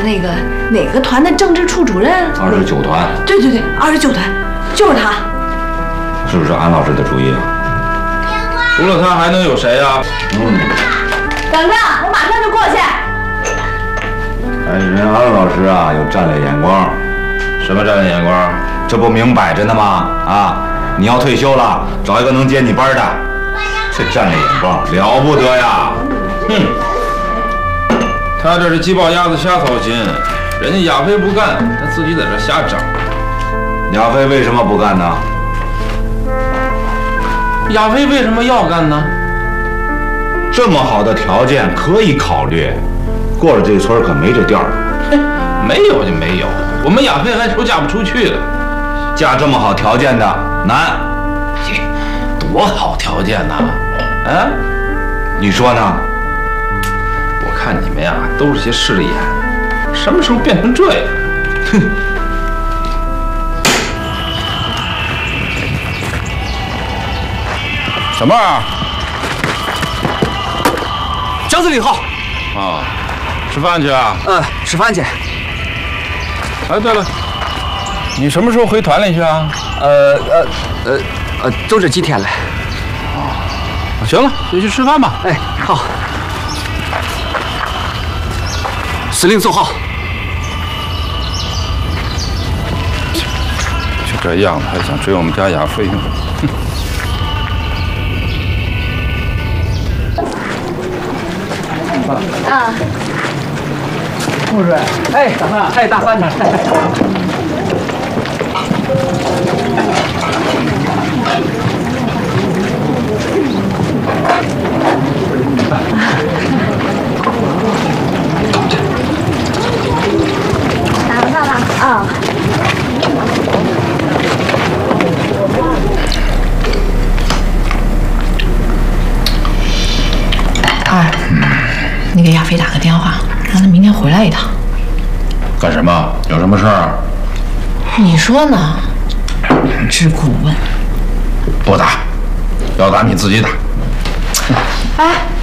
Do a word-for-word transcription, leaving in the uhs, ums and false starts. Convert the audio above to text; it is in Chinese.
子那个哪个团的政治处主任？ 二十九团。 对对对，二十九团，就是他。 是不是安老师的主意啊？ 除了他还能有谁呀？ 嗯。 等着，我马上就过去。 哎，人安老师啊，有战略眼光。 什么战略眼光？ 这不明摆着呢吗？啊，你要退休了，找一个能接你班的。这战略眼光了不得呀！ 哼，他这是鸡抱鸭子瞎操心，人家亚飞不干，他自己在这瞎整。 亚飞为什么不干呢？ 亚飞为什么要干呢？ 这么好的条件可以考虑，过了这村可没这店儿。 嘿，没有就没有，我们亚飞还愁嫁不出去了， 嫁这么好条件的难。 多好条件呐！啊， 你说呢？ 我看你们呀，都是些势利眼，什么时候变成这样？哼！什么啊？ 江司令好。 啊，吃饭去啊？ 嗯，吃饭去。 哎，对了，你什么时候回团里去啊？ 呃呃呃呃，就这几天了。 哦，行了，就去吃饭吧。 哎，好。司令走好。 就这样子，还想追我们家亚飞呢？哼！ 啊， 洪水，哎，大饭，哎，大饭呢？ 拿不到了啊。二，你给亚飞打个电话，让他明天回来一趟。 干什么？有什么事儿？ 你说呢？只顾问。 不打，要打你自己打。 哎。